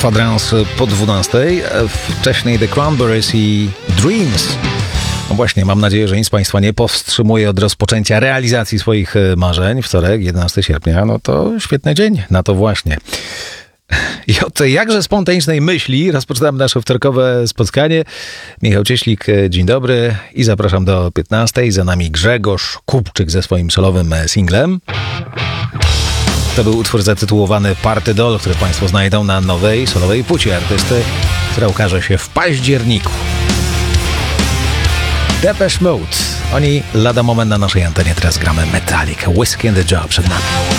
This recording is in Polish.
kwadrans po 12. Wcześniej The Cranberries i Dreams. No właśnie, mam nadzieję, że nic Państwa nie powstrzymuje od rozpoczęcia realizacji swoich marzeń. Wtorek, 11 sierpnia, no to świetny dzień na to właśnie. I od tej jakże spontanicznej myśli rozpoczynam nasze wtorkowe spotkanie. Michał Cieślik, dzień dobry i zapraszam do 15. Za nami Grzegorz Kupczyk ze swoim solowym singlem. To był utwór zatytułowany Party Doll, który Państwo znajdą na nowej solowej płycie artysty, która ukaże się w październiku. Depeche Mode. Oni lada moment na naszej antenie. Teraz gramy Metallica. Whiskey and the Jar przed nami.